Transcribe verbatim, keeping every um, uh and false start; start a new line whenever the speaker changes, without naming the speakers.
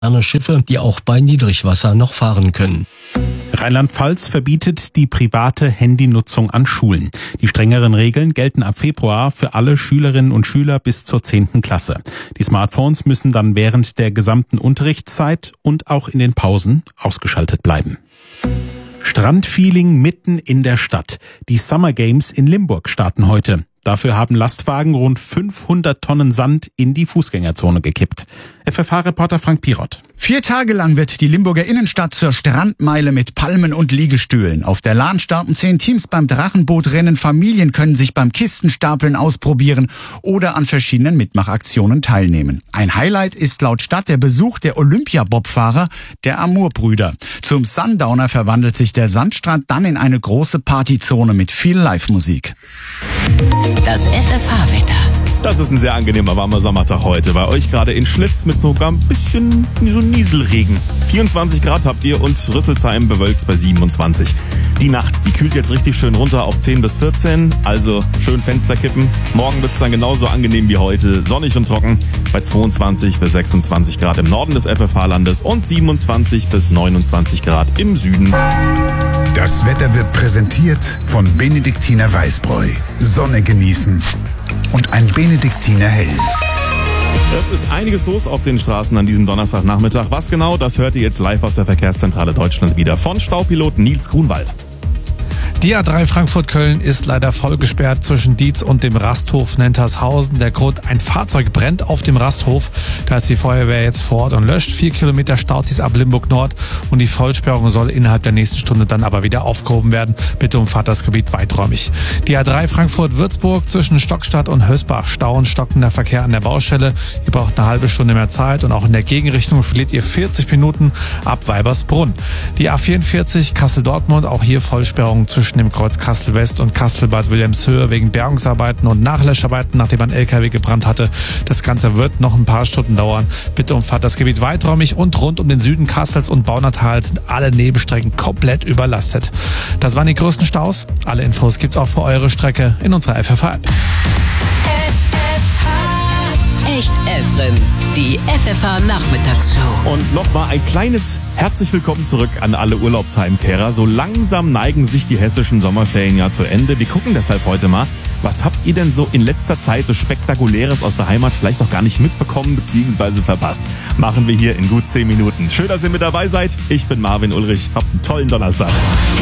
Schiffe, die auch bei Niedrigwasser noch fahren können.
Rheinland-Pfalz verbietet die private Handynutzung an Schulen. Die strengeren Regeln gelten ab Februar für alle Schülerinnen und Schüler bis zur zehnten Klasse. Die Smartphones müssen dann während der gesamten Unterrichtszeit und auch in den Pausen ausgeschaltet bleiben. Strandfeeling mitten in der Stadt. Die Summer Games in Limburg starten heute. Dafür haben Lastwagen rund fünfhundert Tonnen Sand in die Fußgängerzone gekippt. F F H-Reporter Frank Pirot.
Vier Tage lang wird die Limburger Innenstadt zur Strandmeile mit Palmen und Liegestühlen. Auf der Lahn starten zehn Teams beim Drachenbootrennen. Familien können sich beim Kistenstapeln ausprobieren oder an verschiedenen Mitmachaktionen teilnehmen. Ein Highlight ist laut Stadt der Besuch der Olympia-Bobfahrer, der Amur-Brüder. Zum Sundowner verwandelt sich der Sandstrand dann in eine große Partyzone mit viel Live-Musik.
Das F F H-Wetter.
Das ist ein sehr angenehmer, warmer Sommertag heute. Bei euch gerade in Schlitz mit sogar ein bisschen so Nieselregen. vierundzwanzig Grad habt ihr und Rüsselsheim bewölkt bei siebenundzwanzig. Die Nacht, die kühlt jetzt richtig schön runter auf zehn bis vierzehn. Also schön Fenster kippen. Morgen wird es dann genauso angenehm wie heute. Sonnig und trocken bei zweiundzwanzig bis sechsundzwanzig Grad im Norden des F F H-Landes und siebenundzwanzig bis neunundzwanzig Grad im Süden.
Das Wetter wird präsentiert von Benediktiner Weißbräu. Sonne genießen und ein Benediktiner Hell.
Es ist einiges los auf den Straßen an diesem Donnerstagnachmittag. Was genau, das hört ihr jetzt live aus der Verkehrszentrale Deutschland wieder von Staupilot Nils Grunwald.
Die A drei Frankfurt-Köln ist leider voll gesperrt zwischen Dietz und dem Rasthof Nentershausen. Der Grund, ein Fahrzeug brennt auf dem Rasthof. Da ist die Feuerwehr jetzt vor Ort und löscht. Vier Kilometer staut sich ab Limburg Nord und die Vollsperrung soll innerhalb der nächsten Stunde dann aber wieder aufgehoben werden. Bitte umfahrt das Gebiet weiträumig. Die A drei Frankfurt-Würzburg zwischen Stockstadt und Hösbach stauen, stockender Verkehr an der Baustelle. Ihr braucht eine halbe Stunde mehr Zeit und auch in der Gegenrichtung verliert ihr vierzig Minuten ab Weibersbrunn. Die A vierundvierzig Kassel-Dortmund, auch hier Vollsperrung zwischen dem Kreuz Kassel-West und Kassel-Bad Wilhelmshöhe wegen Bergungsarbeiten und Nachlöscharbeiten, nachdem ein L K W gebrannt hatte. Das Ganze wird noch ein paar Stunden dauern. Bitte umfahrt das Gebiet weiträumig und rund um den Süden Kassels und Baunatal sind alle Nebenstrecken komplett überlastet. Das waren die größten Staus. Alle Infos gibt's auch für eure Strecke in unserer F F H-App.
Echt Efren, die F F H-Nachmittagsshow.
Und nochmal ein kleines herzlich willkommen zurück an alle Urlaubsheimkehrer. So langsam neigen sich die hessischen Sommerferien ja zu Ende. Wir gucken deshalb heute mal, was habt ihr denn so in letzter Zeit so Spektakuläres aus der Heimat vielleicht auch gar nicht mitbekommen bzw. verpasst? Machen wir hier in gut zehn Minuten. Schön, dass ihr mit dabei seid. Ich bin Marvin Ulrich. Habt einen tollen Donnerstag.